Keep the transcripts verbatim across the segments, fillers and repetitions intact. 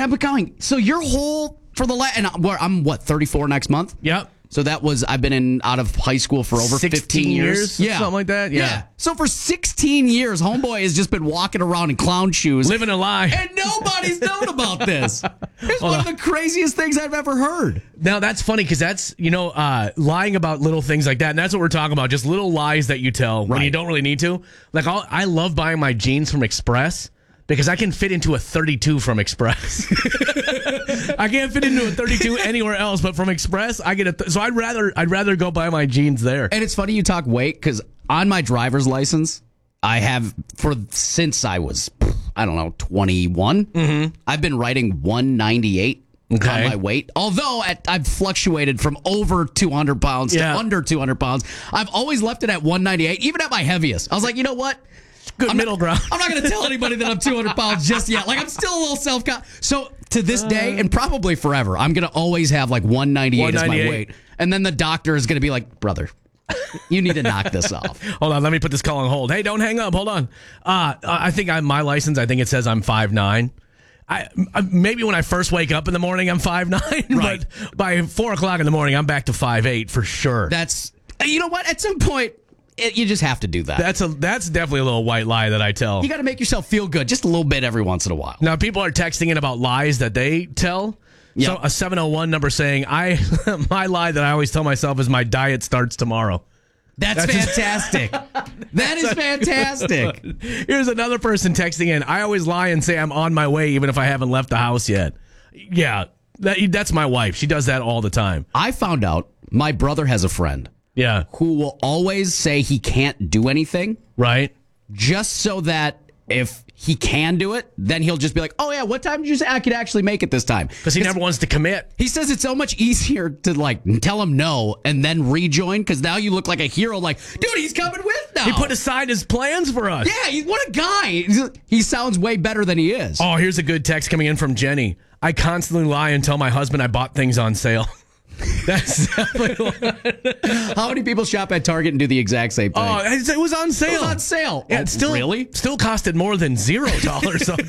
I've been going. So your whole for the last, and I'm what thirty-four next month. Yep. So that was I've been in out of high school for over fifteen years. Yeah, something like that. Yeah. yeah. So for sixteen years, homeboy has just been walking around in clown shoes, living a lie, and nobody's known about this. It's one of the craziest things I've ever heard. Now that's funny because that's you know uh, lying about little things like that, and that's what we're talking about. Just little lies that you tell when Right. you don't really need to. Like I'll, I love buying my jeans from Express. Because I can fit into a thirty-two from Express. I can't fit into a thirty-two anywhere else, but from Express, I get a. Th- so I'd rather I'd rather go buy my jeans there. And it's funny you talk weight because on my driver's license, I have for since I was I don't know twenty-one. Mm-hmm. I've been writing one ninety-eight okay. on my weight. Although at, I've fluctuated from over two hundred pounds yeah. to under two hundred pounds, I've always left it at one ninety-eight, even at my heaviest. I was like, you know what? Good I'm middle not, ground. I'm not going to tell anybody that I'm two hundred pounds just yet. Like, I'm still a little self-conscious. So, to this day, and probably forever, I'm going to always have, like, one ninety-eight as my weight. And then the doctor is going to be like, brother, you need to knock this off. Hold on, let me put this call on hold. Hey, don't hang up. Hold on. Uh, I think on my license, I think it says I'm five nine. I, maybe when I first wake up in the morning, I'm five nine. Right. But by four o'clock in the morning, I'm back to five eight for sure. That's, you know what? At some point, It, you just have to do that. That's a that's definitely a little white lie that I tell. You got to make yourself feel good just a little bit every once in a while. Now, people are texting in about lies that they tell. Yep. So a seven oh one number saying, I my lie that I always tell myself is my diet starts tomorrow. That's, That's fantastic. That is fantastic. Here's another person texting in. I always lie and say I'm on my way even if I haven't left the house yet. Yeah, that, that's my wife. She does that all the time. I found out my brother has a friend. Yeah. Who will always say he can't do anything. Right. Just so that if he can do it, then he'll just be like, oh, yeah, what time did you say I could actually make it this time? Because he never wants to commit. He says it's so much easier to, like, tell him no and then rejoin because now you look like a hero. Like, dude, he's coming with now. He put aside his plans for us. Yeah, he, what a guy. He sounds way better than he is. Oh, here's a good text coming in from Jenny. I constantly lie and tell my husband I bought things on sale. That's definitely How many people shop at Target and do the exact same thing? Oh, it was on sale. It was on sale. Yeah, oh, it still really still costed more than zero dollars. So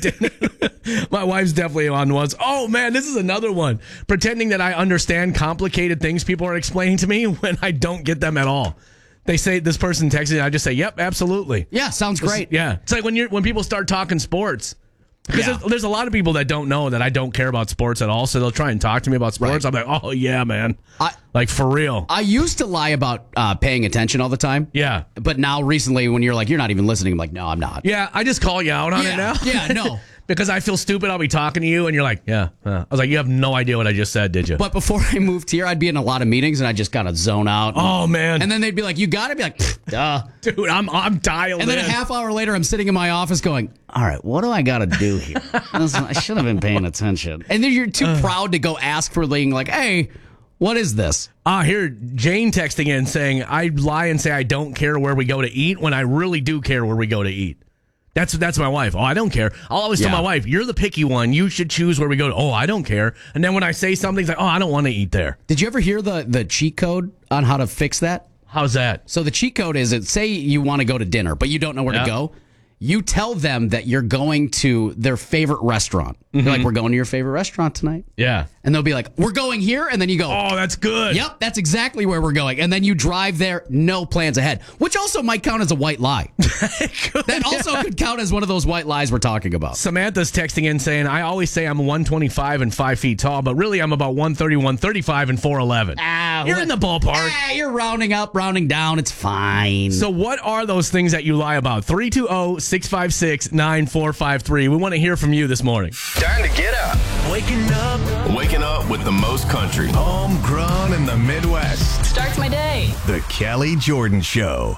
my wife's definitely on once. Oh man, this is another one. Pretending that I understand complicated things people are explaining to me when I don't get them at all. They say this person texted me, I just say, "Yep, absolutely." Yeah, sounds great. Yeah, it's like when you when people start talking sports. Because Yeah. there's, there's a lot of people that don't know that I don't care about sports at all, so they'll try and talk to me about sports. Right. I'm like, oh, yeah, man. I- like, for real. I used to lie about uh, paying attention all the time. Yeah. But now recently when you're like, you're not even listening, I'm like, no, I'm not. Yeah, I just call you out on Yeah, it now. yeah, no. Because I feel stupid, I'll be talking to you, and you're like, yeah. Uh. I was like, you have no idea what I just said, did you? But before I moved here, I'd be in a lot of meetings, and I just kind of zone out. And, oh, man. and then they'd be like, you got it? Be like, duh. Dude, I'm I'm dialed And then in. a half hour later, I'm sitting in my office going, all right, what do I got to do here? I should have been paying attention. And then you're too uh. proud to go ask for being like, hey, what is this? Ah, here, Jane texting in saying, I lie and say I don't care where we go to eat when I really do care where we go to eat. That's that's my wife. Oh, I don't care. I'll always Yeah. tell my wife, you're the picky one. You should choose where we go to. Oh, I don't care. And then when I say something, it's like, oh, I don't want to eat there. Did you ever hear the, the cheat code on how to fix that? How's that? So the cheat code is, it say you want to go to dinner, but you don't know where Yeah. to go. You tell them that you're going to their favorite restaurant. Mm-hmm. You're like, we're going to your favorite restaurant tonight. Yeah. And they'll be like, we're going here. And then you go, Oh, that's good. yep, that's exactly where we're going. And then you drive there, no plans ahead, which also might count as a white lie. That also could count as one of those white lies we're talking about. Samantha's texting in saying, I always say I'm one twenty-five and five feet tall, but really I'm about one thirty, one thirty-five and four eleven. Ah, You're what- in the ballpark. Ah, you're rounding up, rounding down. It's fine. So what are those things that you lie about? three two zero, six five six, nine four five three. We want to hear from you this morning. Time to get up. Waking up, Waking up with the most country. homegrown in the Midwest. Starts my day. The Kelly Jordan Show.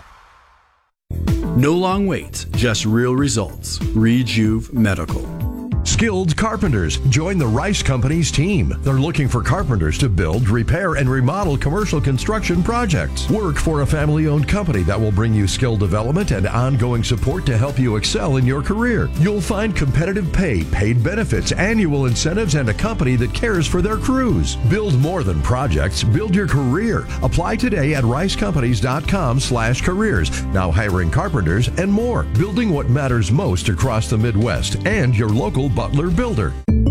No long waits, just real results. Rejuve Medical. Skilled carpenters. Join the Rice Companies team. They're looking for carpenters to build, repair, and remodel commercial construction projects. Work for a family-owned company that will bring you skill development and ongoing support to help you excel in your career. You'll find competitive pay, paid benefits, annual incentives, and a company that cares for their crews. Build more than projects. Build your career. Apply today at ricecompanies.com slash careers. Now hiring carpenters and more. Building what matters most across the Midwest and your local Butler builder.